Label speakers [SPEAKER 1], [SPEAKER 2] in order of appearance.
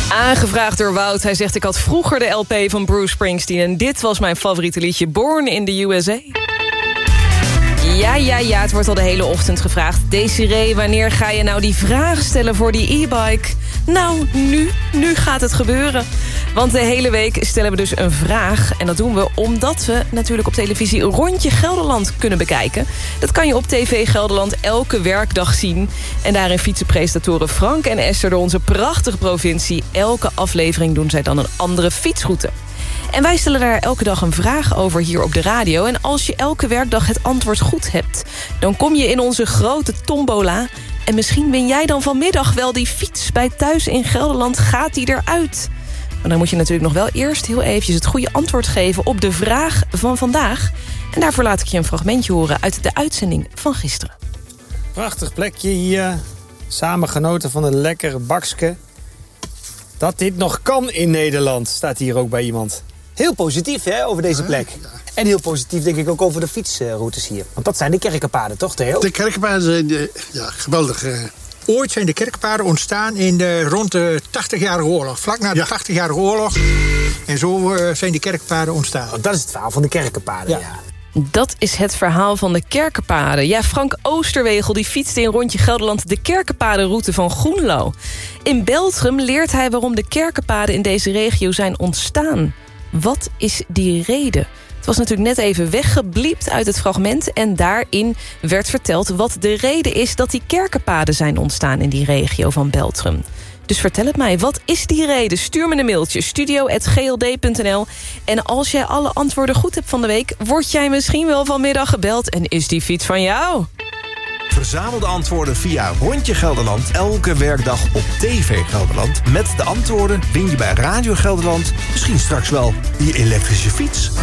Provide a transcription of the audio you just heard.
[SPEAKER 1] Aangevraagd door Wout. Hij zegt, ik had vroeger de LP van Bruce Springsteen... en dit was mijn favoriete liedje, Born in the USA. Ja, het wordt al de hele ochtend gevraagd. Desiree, wanneer ga je nou die vraag stellen voor die e-bike? Nou, nu gaat het gebeuren. Want de hele week stellen we dus een vraag. En dat doen we omdat we natuurlijk op televisie Rondje Gelderland kunnen bekijken. Dat kan je op TV Gelderland elke werkdag zien. En daarin fietsen presentatoren Frank en Esther door onze prachtige provincie. Elke aflevering doen zij dan een andere fietsroute. En wij stellen daar elke dag een vraag over hier op de radio. En als je elke werkdag het antwoord goed hebt... dan kom je in onze grote tombola. En misschien win jij dan vanmiddag wel die fiets. Bij Thuis in Gelderland gaat die eruit. Maar dan moet je natuurlijk nog wel eerst heel eventjes het goede antwoord geven... op de vraag van vandaag. En daarvoor laat ik je een fragmentje horen uit de uitzending van gisteren.
[SPEAKER 2] Prachtig plekje hier. Samen genoten van een lekkere bakske. Dat dit nog kan in Nederland, staat hier ook bij iemand.
[SPEAKER 3] Heel positief hè, over deze plek.
[SPEAKER 4] Ja.
[SPEAKER 3] En heel positief denk ik ook over de fietsroutes hier. Want dat zijn de kerkenpaden, toch Theo?
[SPEAKER 4] De kerkenpaden zijn geweldig. Ooit zijn de kerkenpaden ontstaan rond de 80-jarige oorlog. Vlak na de 80-jarige oorlog. En zo zijn die kerkenpaden ontstaan.
[SPEAKER 3] Oh, dat is het verhaal van de kerkenpaden, ja.
[SPEAKER 1] Dat is het verhaal van de kerkenpaden. Ja, Frank Oosterwegel die fietste in Rondje Gelderland... de kerkenpadenroute van Groenlo. In Beltrum leert hij waarom de kerkenpaden in deze regio zijn ontstaan. Wat is die reden? Het was natuurlijk net even weggebliept uit het fragment... en daarin werd verteld wat de reden is... dat die kerkenpaden zijn ontstaan in die regio van Beltrum. Dus vertel het mij, wat is die reden? Stuur me een mailtje, studio@gld.nl. En als jij alle antwoorden goed hebt van de week... word jij misschien wel vanmiddag gebeld en is die fiets van jou?
[SPEAKER 5] Verzamel de antwoorden via Rondje Gelderland elke werkdag op TV Gelderland. Met de antwoorden win je bij Radio Gelderland misschien straks wel die elektrische fiets.